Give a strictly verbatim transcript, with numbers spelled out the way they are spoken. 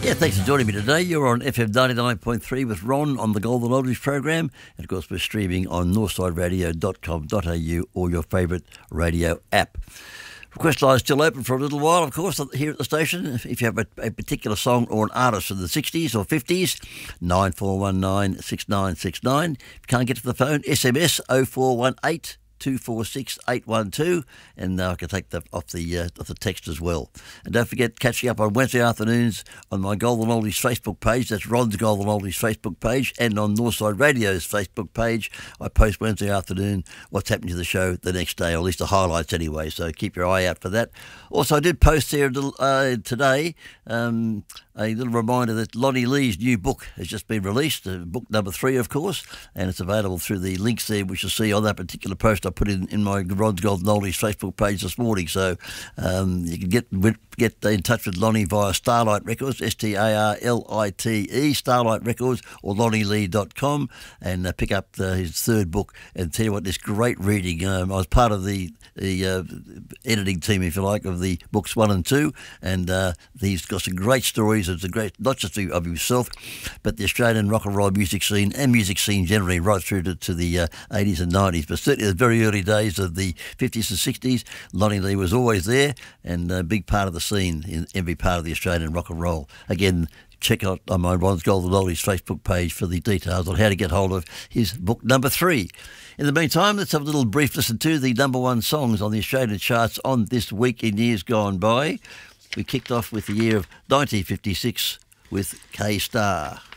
Yeah, thanks for joining me today. You're on F M ninety-nine point three with Ron on the Golden Oldies program. And, of course, we're streaming on northside radio dot com dot a u or your favourite radio app. Request line is still open for a little while, of course, here at the station. If you have a, a particular song or an artist from the sixties or fifties, nine four one nine, six nine six nine. If you can't get to the phone, S M S oh four one eight, two four six, eight one two, and uh, I can take that off the uh, off the text as well. And don't forget, catching up on Wednesday afternoons on my Golden Oldies Facebook page. That's Ron's Golden Oldies Facebook page, and on Northside Radio's Facebook page. I post Wednesday afternoon what's happening to the show the next day, or at least the highlights anyway, so keep your eye out for that. Also, I did post here a little, uh, today um, a little reminder that Lonnie Lee's new book has just been released, uh, book number three, of course, and it's available through the links there, which you'll see on that particular post I put in, in my Ron's Golden Oldies Facebook page this morning. So um, you can get get in touch with Lonnie via Starlight Records, S T A R L I T E, Starlight Records, or lonnie lee dot com, and uh, pick up uh, his third book. And tell you what, this great reading. Um, I was part of the the uh, editing team, if you like, of the books one and two, and uh, he's got some great stories. It's a great, not just of himself, but the Australian rock and roll music scene and music scene generally, right through to, to the uh, eighties and nineties. But certainly the very early days of the fifties and sixties, Lonnie Lee was always there and a big part of the scene in every part of the Australian rock and roll. Again, check out on my Ron's Golden Oldies Facebook page for the details on how to get hold of his book number three. In the meantime, let's have a little brief listen to the number one songs on the Australian charts on this week in years gone by. We kicked off with the year of nineteen fifty-six with K-Star.